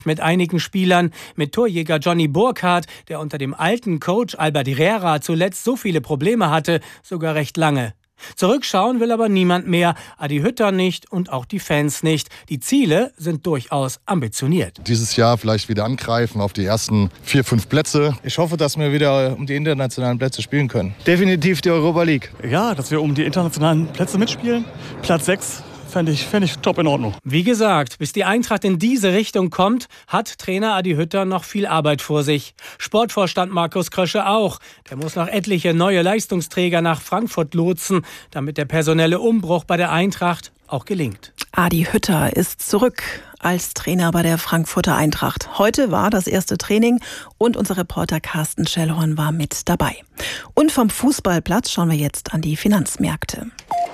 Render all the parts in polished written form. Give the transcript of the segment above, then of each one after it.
mit einigen Spielern, mit Torjäger Johnny Burkhardt, der unter dem alten Coach Albert Herrera zuletzt so viele Probleme hatte, sogar recht lange. Zurückschauen will aber niemand mehr, Adi Hütter nicht und auch die Fans nicht. Die Ziele sind durchaus ambitioniert. Dieses Jahr vielleicht wieder angreifen auf die ersten 4, 5 Plätze. Ich hoffe, dass wir wieder um die internationalen Plätze spielen können. Definitiv die Europa League. Ja, dass wir um die internationalen Plätze mitspielen. Platz 6. Fände ich top in Ordnung. Wie gesagt, bis die Eintracht in diese Richtung kommt, hat Trainer Adi Hütter noch viel Arbeit vor sich. Sportvorstand Markus Krösche auch. Der muss noch etliche neue Leistungsträger nach Frankfurt lotsen, damit der personelle Umbruch bei der Eintracht auch gelingt. Adi Hütter ist zurück als Trainer bei der Frankfurter Eintracht. Heute war das erste Training und unser Reporter Carsten Schellhorn war mit dabei. Und vom Fußballplatz schauen wir jetzt an die Finanzmärkte.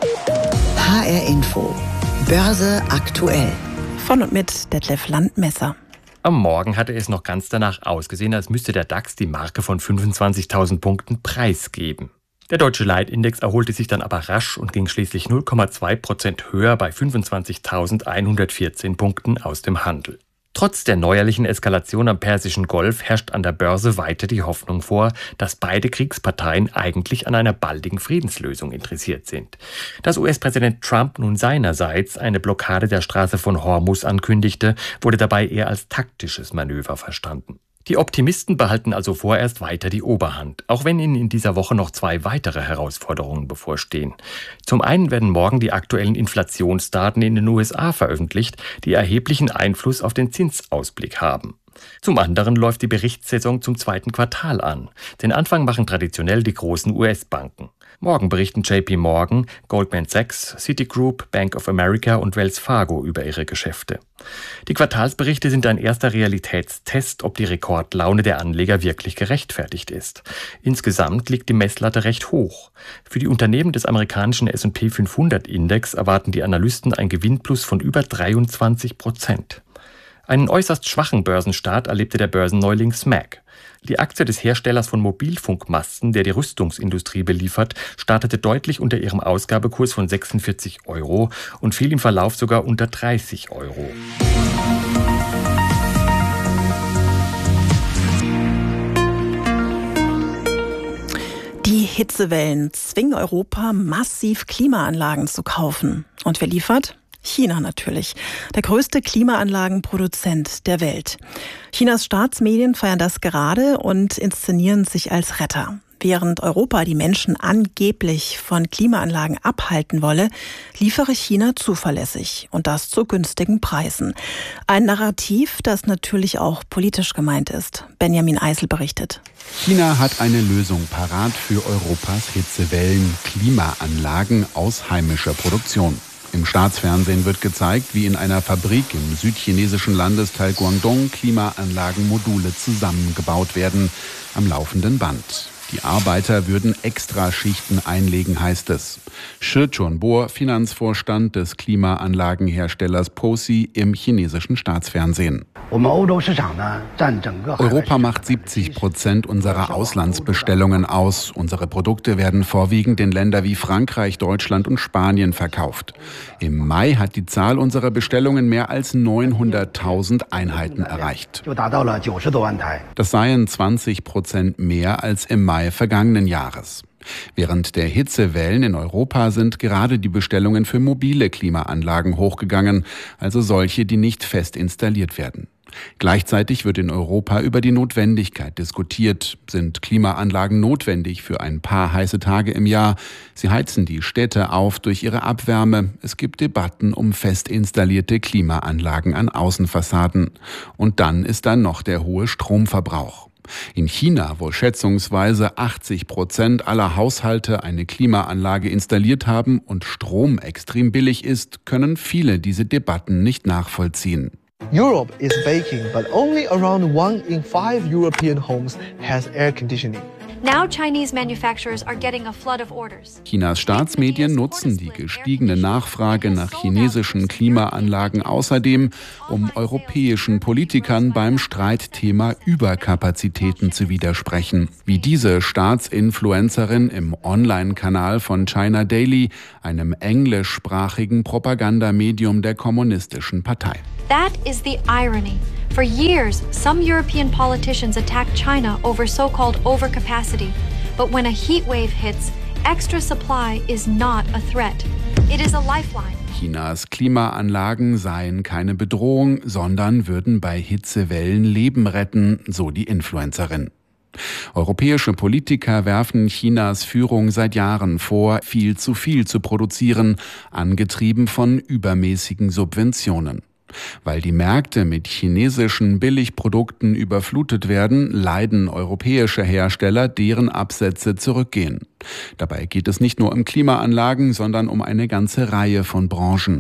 HR Info. Börse aktuell. Von und mit Detlef Landmesser. Am Morgen hatte es noch ganz danach ausgesehen, als müsste der DAX die Marke von 25.000 Punkten preisgeben. Der deutsche Leitindex erholte sich dann aber rasch und ging schließlich 0,2% höher bei 25.114 Punkten aus dem Handel. Trotz der neuerlichen Eskalation am Persischen Golf herrscht an der Börse weiter die Hoffnung vor, dass beide Kriegsparteien eigentlich an einer baldigen Friedenslösung interessiert sind. Dass US-Präsident Trump nun seinerseits eine Blockade der Straße von Hormuz ankündigte, wurde dabei eher als taktisches Manöver verstanden. Die Optimisten behalten also vorerst weiter die Oberhand, auch wenn ihnen in dieser Woche noch 2 weitere Herausforderungen bevorstehen. Zum einen werden morgen die aktuellen Inflationsdaten in den USA veröffentlicht, die erheblichen Einfluss auf den Zinsausblick haben. Zum anderen läuft die Berichtssaison zum 2. Quartal an. Den Anfang machen traditionell die großen US-Banken. Morgen berichten JP Morgan, Goldman Sachs, Citigroup, Bank of America und Wells Fargo über ihre Geschäfte. Die Quartalsberichte sind ein erster Realitätstest, ob die Rekordlaune der Anleger wirklich gerechtfertigt ist. Insgesamt liegt die Messlatte recht hoch. Für die Unternehmen des amerikanischen S&P 500-Index erwarten die Analysten ein Gewinnplus von über 23%. Einen äußerst schwachen Börsenstart erlebte der Börsenneuling SMAC. Die Aktie des Herstellers von Mobilfunkmasten, der die Rüstungsindustrie beliefert, startete deutlich unter ihrem Ausgabekurs von 46 € und fiel im Verlauf sogar unter 30 €. Die Hitzewellen zwingen Europa, massiv Klimaanlagen zu kaufen. Und wer liefert? China natürlich, der größte Klimaanlagenproduzent der Welt. Chinas Staatsmedien feiern das gerade und inszenieren sich als Retter. Während Europa die Menschen angeblich von Klimaanlagen abhalten wolle, liefere China zuverlässig und das zu günstigen Preisen. Ein Narrativ, das natürlich auch politisch gemeint ist. Benjamin Eisel berichtet. China hat eine Lösung parat für Europas Hitzewellen, Klimaanlagen aus heimischer Produktion. Im Staatsfernsehen wird gezeigt, wie in einer Fabrik im südchinesischen Landesteil Guangdong Klimaanlagenmodule zusammengebaut werden, am laufenden Band. Die Arbeiter würden Extraschichten einlegen, heißt es. Shi Chunbo, Finanzvorstand des Klimaanlagenherstellers POSI im chinesischen Staatsfernsehen. Europa macht 70% unserer Auslandsbestellungen aus. Unsere Produkte werden vorwiegend in Länder wie Frankreich, Deutschland und Spanien verkauft. Im Mai hat die Zahl unserer Bestellungen mehr als 900.000 Einheiten erreicht. Das seien 20% mehr als im Mai vergangenen Jahres. Während der Hitzewellen in Europa sind gerade die Bestellungen für mobile Klimaanlagen hochgegangen, also solche, die nicht fest installiert werden. Gleichzeitig wird in Europa über die Notwendigkeit diskutiert. Sind Klimaanlagen notwendig für ein paar heiße Tage im Jahr? Sie heizen die Städte auf durch ihre Abwärme. Es gibt Debatten um fest installierte Klimaanlagen an Außenfassaden. Und dann ist da noch der hohe Stromverbrauch. In China, wo schätzungsweise 80% aller Haushalte eine Klimaanlage installiert haben und Strom extrem billig ist, können viele diese Debatten nicht nachvollziehen. Europe is baking, but only around 1 in 5 European homes has air conditioning. Now Chinese manufacturers are getting a flood of orders. Chinas Staatsmedien nutzen die gestiegene Nachfrage nach chinesischen Klimaanlagen außerdem, um europäischen Politikern beim Streitthema Überkapazitäten zu widersprechen. Wie diese Staatsinfluencerin im Online-Kanal von China Daily, einem englischsprachigen Propagandamedium der Kommunistischen Partei. That is the irony. For years, some European politicians attacked China over so-called overcapacity. But when a heat wave hits, extra supply is not a threat. It is a lifeline. Chinas Klimaanlagen seien keine Bedrohung, sondern würden bei Hitzewellen Leben retten, so die Influencerin. Europäische Politiker werfen Chinas Führung seit Jahren vor, viel zu produzieren, angetrieben von übermäßigen Subventionen. Weil die Märkte mit chinesischen Billigprodukten überflutet werden, leiden europäische Hersteller, deren Absätze zurückgehen. Dabei geht es nicht nur um Klimaanlagen, sondern um eine ganze Reihe von Branchen.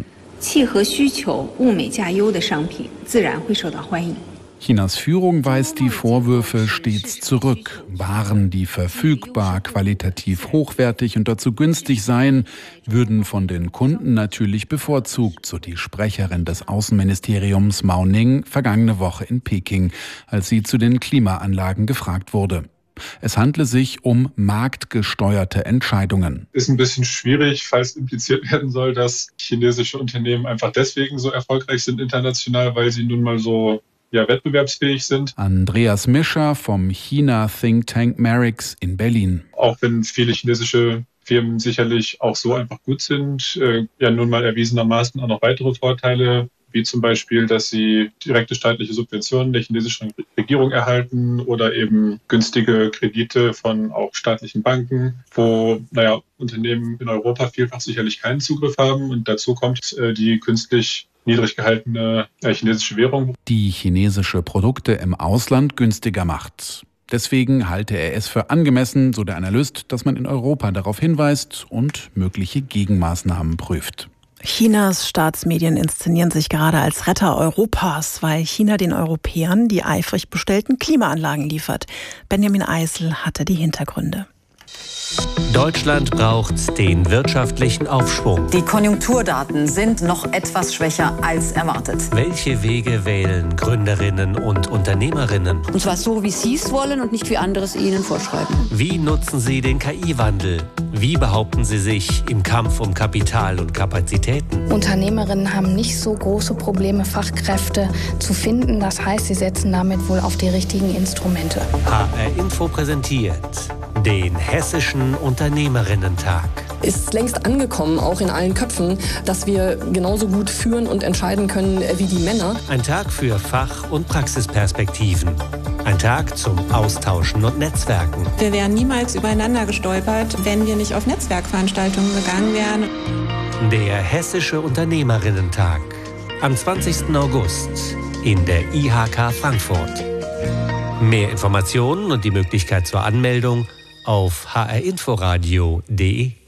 Chinas Führung weist die Vorwürfe stets zurück. Waren, die verfügbar, qualitativ hochwertig und dazu günstig seien, würden von den Kunden natürlich bevorzugt, so die Sprecherin des Außenministeriums Mao Ning vergangene Woche in Peking, als sie zu den Klimaanlagen gefragt wurde. Es handle sich um marktgesteuerte Entscheidungen. Ist ein bisschen schwierig, falls impliziert werden soll, dass chinesische Unternehmen einfach deswegen so erfolgreich sind international, weil sie nun mal so wettbewerbsfähig sind. Andreas Mischer vom China-Think Tank Merix in Berlin. Auch wenn viele chinesische Firmen sicherlich auch so einfach gut sind, nun mal erwiesenermaßen auch noch weitere Vorteile, wie zum Beispiel, dass sie direkte staatliche Subventionen der chinesischen Regierung erhalten oder eben günstige Kredite von auch staatlichen Banken, wo Unternehmen in Europa vielfach sicherlich keinen Zugriff haben. Und dazu kommt die künstlich niedrig gehaltene chinesische Währung, die chinesische Produkte im Ausland günstiger macht. Deswegen halte er es für angemessen, so der Analyst, dass man in Europa darauf hinweist und mögliche Gegenmaßnahmen prüft. Chinas Staatsmedien inszenieren sich gerade als Retter Europas, weil China den Europäern die eifrig bestellten Klimaanlagen liefert. Benjamin Eisel hatte die Hintergründe. Deutschland braucht den wirtschaftlichen Aufschwung. Die Konjunkturdaten sind noch etwas schwächer als erwartet. Welche Wege wählen Gründerinnen und Unternehmerinnen? Und zwar so, wie sie es wollen und nicht wie andere es ihnen vorschreiben. Wie nutzen sie den KI-Wandel? Wie behaupten sie sich im Kampf um Kapital und Kapazitäten? Unternehmerinnen haben nicht so große Probleme, Fachkräfte zu finden. Das heißt, sie setzen damit wohl auf die richtigen Instrumente. HR Info präsentiert den Hessischen Unternehmerinnen-Tag. Ist längst angekommen, auch in allen Köpfen, dass wir genauso gut führen und entscheiden können wie die Männer. Ein Tag für Fach- und Praxisperspektiven. Ein Tag zum Austauschen und Netzwerken. Wir wären niemals übereinander gestolpert, wenn wir nicht auf Netzwerkveranstaltungen gegangen wären. Der Hessische Unternehmerinnen-Tag. Am 20. August in der IHK Frankfurt. Mehr Informationen und die Möglichkeit zur Anmeldung auf hrinforadio.de.